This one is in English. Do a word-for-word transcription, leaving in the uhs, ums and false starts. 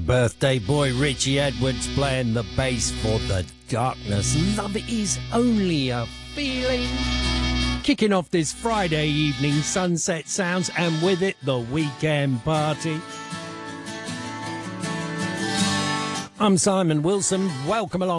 Birthday boy Richie Edwards playing the bass for The Darkness. Love is only a feeling. Kicking off this Friday evening, Sunset Sounds, and with it, the weekend party. I'm Simon Wilson. Welcome along.